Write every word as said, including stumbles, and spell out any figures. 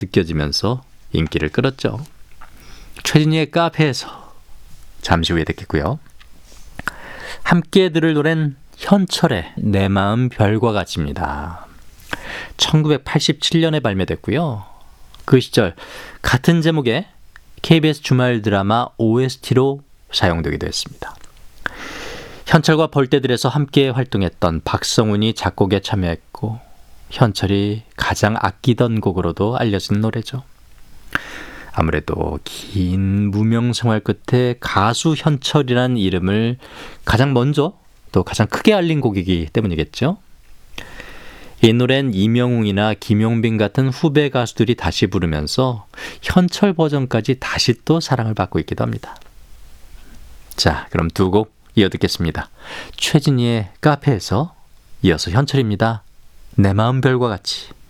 느껴지면서 인기를 끌었죠. 최진희의 카페에서 잠시 후에 듣겠고요. 함께 들을 노래는 현철의 내 마음 별과 같이입니다. 천구백팔십칠 년에 발매됐고요. 그 시절 같은 제목의 케이비에스 주말 드라마 오에스티로 사용되기도 했습니다. 현철과 벌떼들에서 함께 활동했던 박성훈이 작곡에 참여했고 현철이 가장 아끼던 곡으로도 알려진 노래죠. 아무래도 긴 무명 생활 끝에 가수 현철이라는 이름을 가장 먼저 또 가장 크게 알린 곡이기 때문이겠죠. 이 노래는 이명웅이나 김용빈 같은 후배 가수들이 다시 부르면서 현철 버전까지 다시 또 사랑을 받고 있기도 합니다. 자, 그럼 두 곡 이어 듣겠습니다. 최진희의 카페에서, 이어서 현철입니다. 내 마음 별과 같이.